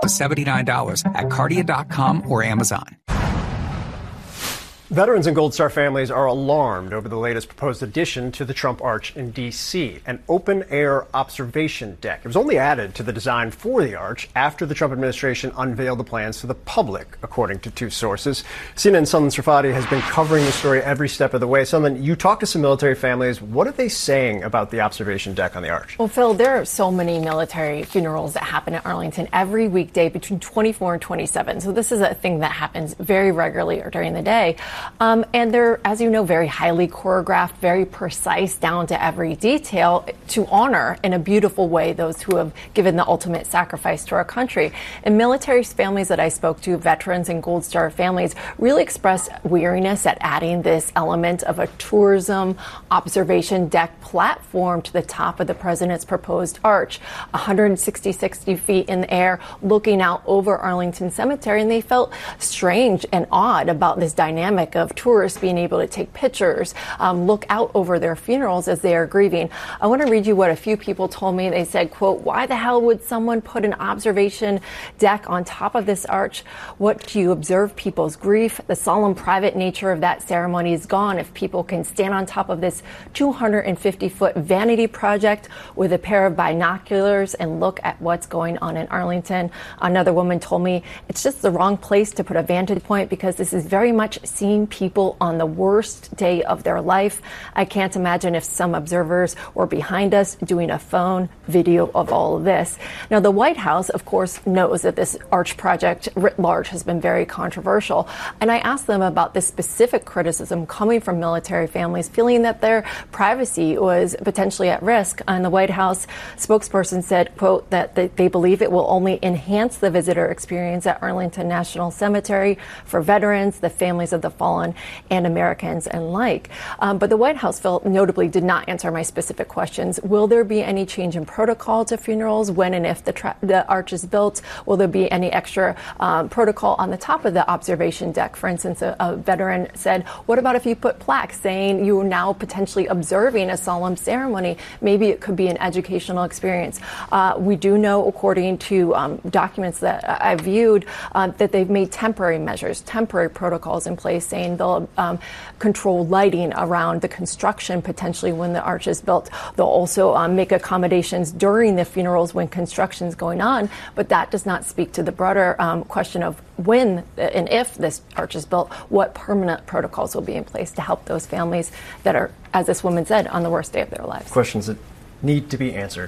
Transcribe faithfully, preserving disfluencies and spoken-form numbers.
seventy-nine dollars at cardia dot com or Amazon. Veterans and Gold Star families are alarmed over the latest proposed addition to the Trump Arch in D C, an open-air observation deck. It was only added to the design for the arch after the Trump administration unveiled the plans to the public, according to two sources. C N N's Sunlen Srifati has been covering the story every step of the way. Sunlen, you talked to some military families. What are they saying about the observation deck on the arch? Well, Phil, there are so many military funerals that happen at Arlington every weekday between twenty-four and twenty-seven. So this is a thing that happens very regularly or during the day. Um, and they're, as you know, very highly choreographed, very precise, down to every detail to honor in a beautiful way those who have given the ultimate sacrifice to our country. And military families that I spoke to, veterans and Gold Star families, really expressed weariness at adding this element of a tourism observation deck platform to the top of the president's proposed arch, one hundred sixty-six feet in the air, looking out over Arlington Cemetery. And they felt strange and odd about this dynamic of tourists being able to take pictures, um, look out over their funerals as they are grieving. I want to read you what a few people told me. They said, quote, "Why the hell would someone put an observation deck on top of this arch? What do you observe? People's grief. The solemn private nature of that ceremony is gone if people can stand on top of this two hundred fifty foot vanity project with a pair of binoculars and look at what's going on in Arlington." Another woman told me it's just the wrong place to put a vantage point because this is very much seeing people on the worst day of their life. I can't imagine if some observers were behind us doing a phone video of all of this. Now, the White House, of course, knows that this arch project writ large has been very controversial. And I asked them about this specific criticism coming from military families, feeling that their privacy was potentially at risk. And the White House spokesperson said, quote, that they believe it will only enhance the visitor experience at Arlington National Cemetery for veterans, the families of the fallen, and Americans and like. Um, but the White House, Phil, notably did not answer my specific questions. Will there be any change in protocol to funerals when and if the, tra- the arch is built? Will there be any extra um, protocol on the top of the observation deck? For instance, a, a veteran said, what about if you put plaques saying you are now potentially observing a solemn ceremony? Maybe it could be an educational experience. Uh, we do know, according to um, documents that I viewed, uh, that they've made temporary measures, temporary protocols in place, saying they'll um, control lighting around the construction potentially when the arch is built. They'll also um, make accommodations during the funerals when construction is going on, but that does not speak to the broader um, question of when and if this arch is built, what permanent protocols will be in place to help those families that are, as this woman said, on the worst day of their lives. Questions that need to be answered.